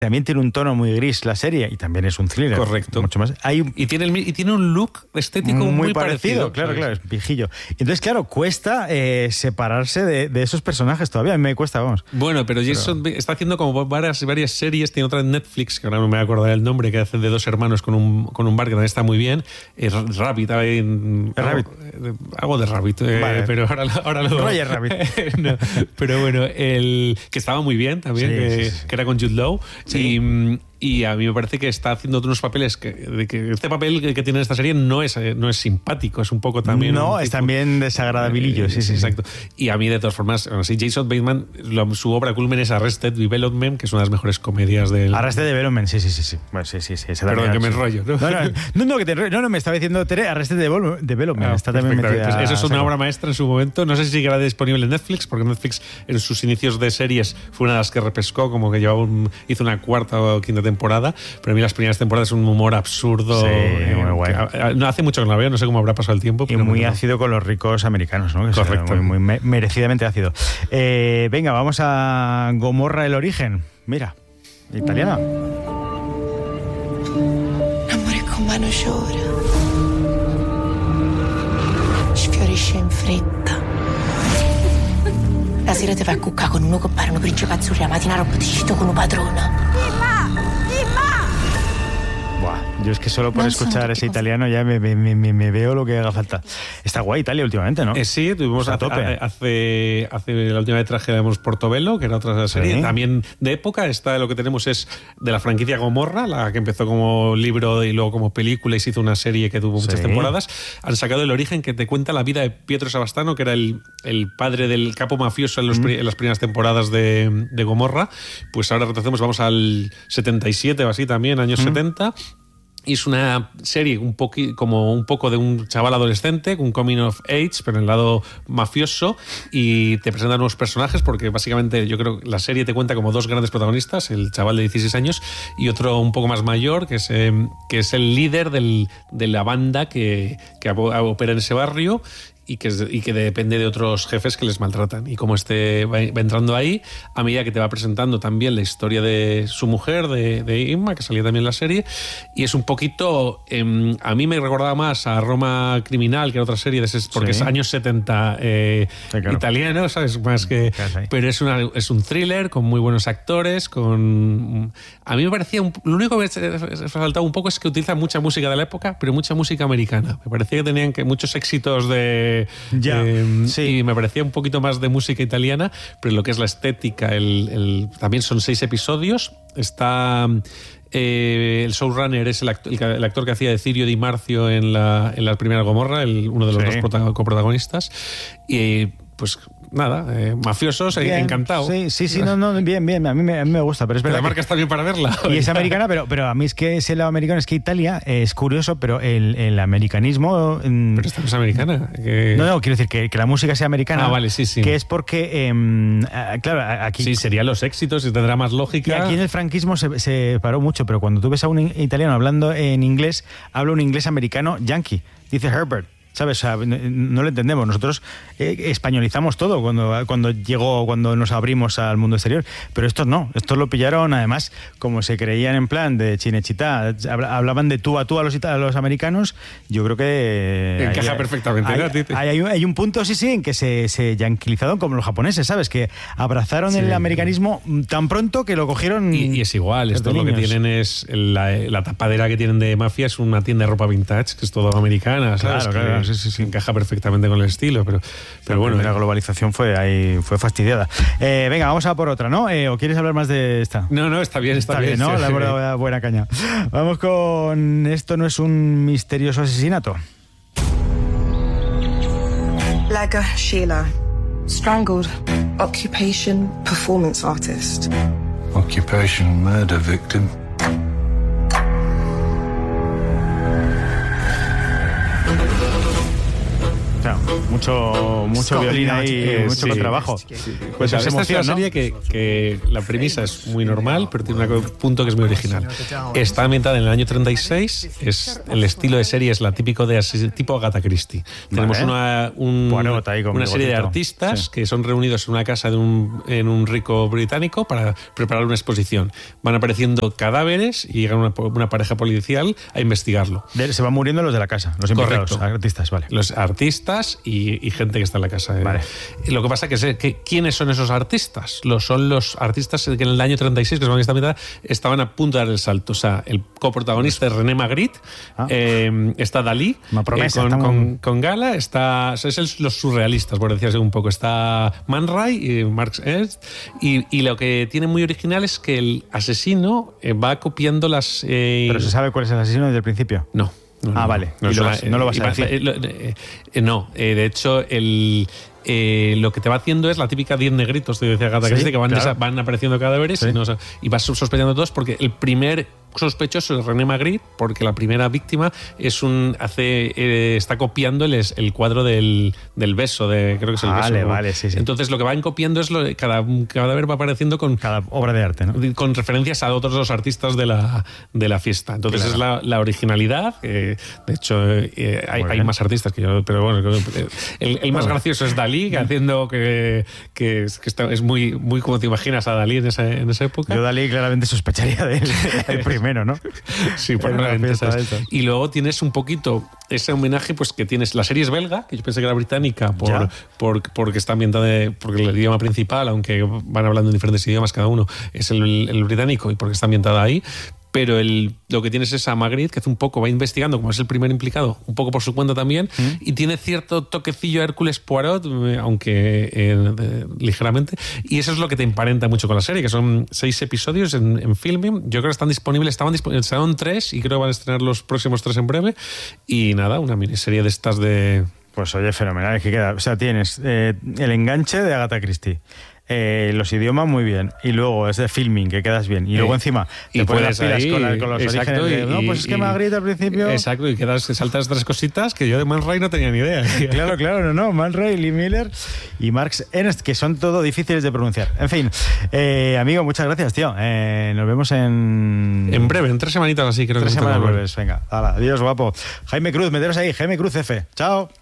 También tiene un tono muy gris la serie y también es un thriller. Correcto. Mucho más. Y tiene un look estético muy parecido. Claro, es viejillo. Entonces, claro, cuesta separarse de esos personajes todavía. A mí me cuesta, vamos. Bueno, pero Jason está haciendo como varias series. Tiene otra en Netflix, que ahora no me voy a acordar el nombre, que hace de dos hermanos con un bar que también está muy bien. Rabbit. Algo de Rabbit. Vale. Pero ahora lo... Roger Rabbit. No, pero bueno, que estaba muy bien también, que era con Jude Law. Sí. Y a mí me parece que está haciendo unos papeles que este papel que tiene en esta serie no es simpático, es un poco también... No, es también desagradabilillo, sí. Exacto. Y a mí, de todas formas, Jason Bateman, su obra culmen es Arrested Development, que es una de las mejores comedias del... Arrested Development, sí. Bueno, sí. Perdón, que me enrollo, ¿no? No, me estaba diciendo Tere, Arrested Development. Está también metida... Pues eso es una obra maestra en su momento. No sé si llegará disponible en Netflix, porque Netflix en sus inicios de series fue una de las que repescó, como que hizo una cuarta o quinta temporada, pero a mí las primeras temporadas es un humor absurdo. Sí, muy guay. No hace mucho que no la veo, no sé cmo habrá pasado el tiempo. Pero y muy ácido con los ricos americanos, ¿no? Correcto. Muy merecidamente ácido. Venga, vamos a Gomorra, el origen. Mira, italiana. L'amore con mano llora, sfiorisce in fretta. La sera te vai a cuccare con uno che pare un principe azzurro, la mattina roba ti cito con un padrona. Buah, yo es que solo por escuchar ese italiano ya me veo lo que haga falta. Está guay Italia últimamente, ¿no? Sí, tuvimos a tope. Hace la última vez trajimos Portobello, que era otra serie. ¿Sí? También de época. Lo que tenemos es de la franquicia Gomorra, la que empezó como libro y luego como película y se hizo una serie que tuvo muchas temporadas. Han sacado El origen, que te cuenta la vida de Pietro Savastano, que era el padre del capo mafioso en las primeras temporas de Gomorra. Pues ahora retrocedemos, vamos al 77 o así también, años 70. Y es una serie un poco de un chaval adolescente, un coming of age, pero en el lado mafioso, y te presentan nuevos personajes, porque básicamente yo creo que la serie te cuenta como dos grandes protagonistas, el chaval de 16 años y otro un poco más mayor, que es el líder de la banda que opera en ese barrio, y que depende de otros jefes que les maltratan. Y como va entrando ahí, a medida que te va presentando también la historia de su mujer, de Inma, que salía también en la serie, y es un poquito... a mí me recordaba más a Roma Criminal, que era otra serie, porque es años 70 claro. Italiano, ¿sabes? Más que... Pero es un thriller con muy buenos actores, a mí me parecía... Lo único que me faltaba un poco es que utiliza mucha música de la época, pero mucha música americana. Me parecía que tenían muchos éxitos y me parecía un poquito más de música italiana, pero lo que es la estética, también son 6 episodios. Está el showrunner, es el actor que hacía de Cirio Di Marzio en la primera Gomorra, uno de los dos coprotagonistas, y pues nada, mafiosos, bien, encantado. Sí, no, bien, a mí me gusta, pero es verdad. La marca está bien para verla. Y es americana, pero a mí es que ese lado americano, es que Italia es curioso, pero el americanismo... Pero esta no es americana. No, quiero decir que la música sea americana. Ah, vale, sí. Que es porque, claro, aquí... Sí, serían los éxitos y tendrá más lógica. Y aquí en el franquismo se paró mucho, pero cuando tú ves a un italiano hablando en inglés, habla un inglés americano yankee, dice Herbert. ¿Sabes? O sea, no lo entendemos. Nosotros españolizamos todo cuando nos abrimos al mundo exterior. Pero estos no. Estos lo pillaron, además, como se creían en plan de Cinecittà, hablaban de tú a los americanos. Yo creo que... Encaja perfectamente. Hay un punto, sí, en que se yanquilizaron como los japoneses, ¿sabes? Que abrazaron el americanismo tan pronto que lo cogieron... Y es igual. Esto lo que tienen es... La tapadera que tienen de mafia es una tienda de ropa vintage, que es todo americana, ¿sabes? Claro. Sí, encaja perfectamente con el estilo, pero bueno. La globalización fue fastidiada. Venga, vamos a por otra, ¿no? ¿O quieres hablar más de esta? No, está bien, ¿no? La hemos dado buena caña. Vamos con Esto no es un misterioso asesinato. Laga Sheila, strangled, occupation, performance artist. Occupation, murder victim. Claro, Mucho violín ahí, mucho contrabajo. Pues esta es una serie que la premisa es muy normal, pero tiene un punto que es muy original. Está ambientada en el año 36, el estilo de serie es la típico de tipo Agatha Christie. Tenemos una serie de artistas que son reunidos en una casa en un rico británico para preparar una exposición. Van apareciendo cadáveres y llega una pareja policial a investigarlo. Se van muriendo los de la casa, los invitados, artistas, vale. Los artistas y gente que está en la casa. Vale. Lo que pasa que ¿quiénes son esos artistas? Son los artistas que en el año 36, que son esta mitad, estaban a punto de dar el salto. O sea, el coprotagonista es René Magritte, está Dalí, con Gala, es los surrealistas, por decirse un poco. Está Man Ray y Marx Ernst, y lo que tiene muy original es que el asesino va copiando las... ¿Pero se sabe cuál es el asesino desde el principio? No. Vale. No lo vas a decir. No, de hecho, lo que te va haciendo es la típica 10 negritos de Agatha Christie, que van apareciendo cadáveres y vas sospechando todos, porque el primer sospechoso es René Magritte, porque la primera víctima está copiando el cuadro del beso, creo que es el beso. Vale, sí. Entonces lo que van copiando es cada cadáver va apareciendo con cada obra de arte, ¿no? Con referencias a otros los artistas de la fiesta. Entonces es la originalidad. De hecho, hay más artistas que yo, pero bueno, el más gracioso es Dalí, haciendo que es muy, muy como te imaginas a Dalí en esa época. Yo Dalí claramente sospecharía de él primero, ¿no? Sí, probablemente. Y luego tienes un poquito ese homenaje, pues que tienes la serie es belga, que yo pensé que era británica porque está ambientada porque el idioma principal, aunque van hablando en diferentes idiomas cada uno, es el británico, y porque está ambientada ahí. Pero lo que tienes es a Magritte, que va investigando, como es el primer implicado, un poco por su cuenta también, y tiene cierto toquecillo a Hércules Poirot, aunque ligeramente, y eso es lo que te emparenta mucho con la serie, que son 6 episodios en Filming. Yo creo que estaban 3 y creo que van a estrenar los próximos 3 en breve, y nada, una miniserie de estas de... Pues oye, fenomenal, es que queda, o sea, tienes el enganche de Agatha Christie, los idiomas muy bien, y luego es de Filming, que quedas bien, y luego encima te pones las pilas con los orígenes pues es que Magritte al principio... Exacto, y saltas 3 cositas que yo de Man Ray no tenía ni idea. Claro, Man Ray, Lee Miller y Marx Ernst, que son todo difíciles de pronunciar. En fin, amigo, muchas gracias, tío. Nos vemos en breve, en 3 semanitas así, creo 3 que 3 semanas breves, venga. Adiós, guapo. Jaime Cruz, meteros ahí, Jaime Cruz F. Chao.